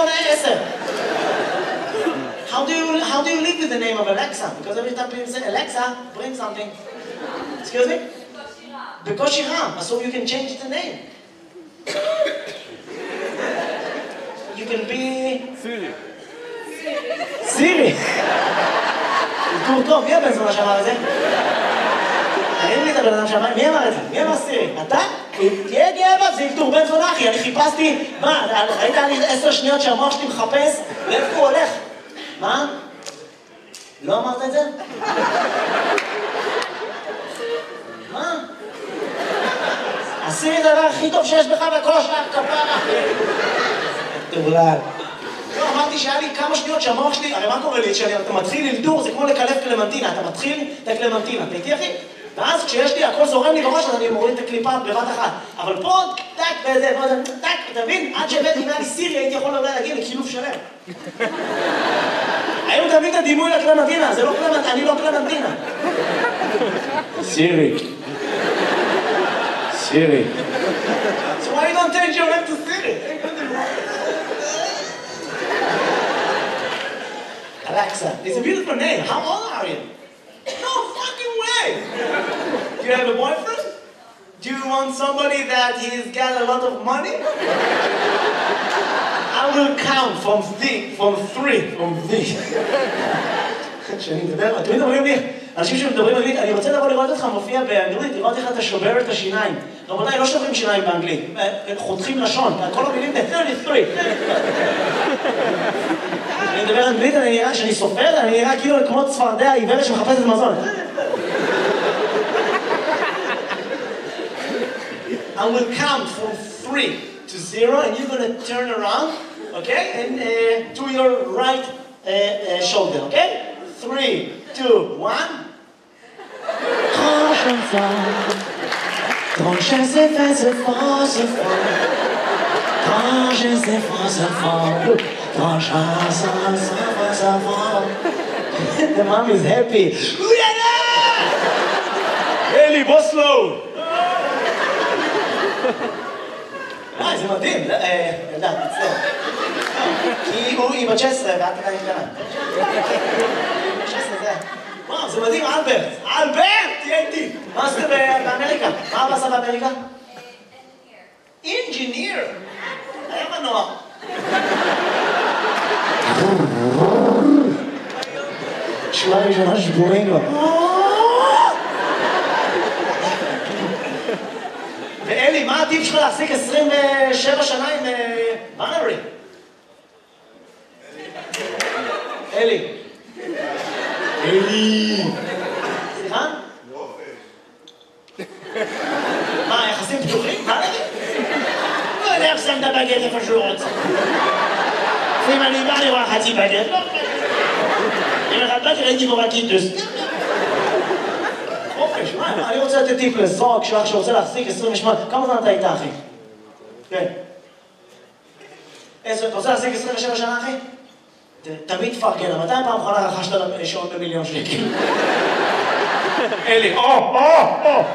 אייפון 10. How do you live with the name of Alexa? Because every time people say, Alexa, bring something. Excuse me? בקושי רם. So you can change the name. You can be... סירי. אזכור טוב, מי הבן זונה שאמר את זה? אין לי את הבן אדם שאמר, מי אמר את זה? מי אמר סירי? אתה? תהיה גאה בה, זה אלתור בן זונה אחי, אני חיפשתי, מה, ראית לי 10 שניות שהמוח שלי מחפש? לאיפה הוא הולך? מה? לא אמרת את זה? מה? הסירי זה הדבר הכי טוב שיש בך וכל השאר כפרה. תאולל. לא, אמרתי שהיה לי כמה שניות שהמוח שלי, הרי מה קורה לי? כשאתה מתחיל אלתור, זה כמו לקלף קלמנטינה, אתה מתחיל את הקלמנטינה, אתה איתי אחי? ואז כשיש לי, הכל זורם לי בראש, אז אני מוריד את הקליפה בבת אחת. אבל פה, טק וזה, טק, אתה מבין? עד שהבאתי אם היה לי סירי, הייתי יכול אולי להגיע לכילוף שלם. היום תביא את הדימוי לקלמנטינה, זה לא קלמנטינה, אני לא קלמנטינה. סירי. סירי. So why you don't change your name to Siri? Alexa, it's a beautiful name. How old are you? No fucking way! Do you have a boyfriend? Do you want somebody that he's got a lot of money? I will count from three. כשאני מדבר, אתם מדברים לי, אנשים שמדברים אנגלית, אני רוצה לבוא לראות אותך מופיע באנגלית, לראות איך אתה שובר את השיניים. רבותיי, לא שוברים שיניים באנגלית, חותכים לשון, כל המילים ב-33. אני מדבר אנגלית, אני נראה, שאני סופר, אני נראה כאילו כמו צפרדע עיוורת שמחפשת מזון. I will count from 3 to 0 and you're going to turn around, okay? And to your right shoulder, okay? 3, 2, 1. Grand chanson, grand chasse fait ce fort, ce fort. Grand chasse fait ce fort, grand chasse fait ce fort. The mom is happy. Eli, בוא slow. זה מדהים, ילדה, תצטער. כי היא בת 16 ואת עדיין קטנה. 16 זה... וואו, זה מדהים, אלברט! אלברט! תהיה איתי! מה עשית באמריקה? מה אבא עשה באמריקה? אינג'יניר! היה מנוע. שורה ראשונה שבורים לו. ואלי, מה הטיפ שלך להחזיק 27 שנה עם בנרי? אלי. אלי. סליחה? מה, יחסים פתוחים? מה נגיד? לא יודע איך שם את הבגט איפה שהוא רוצה. אם אני בא לראות חצי בגט, לא בגט. אם אחד בגט ראיתי בו בקיטוס. חופש, מה? אני רוצה לתת טיפ לזוג שלך שרוצה להחזיק 28. כמה זמן אתה איתה, אחי? כן. אתה רוצה להחזיק 27 שנה, אחי? תמיד תפרגן, מתי פעם אחרונה רכשת שעון ב1,000,000 שקל? אלי, או!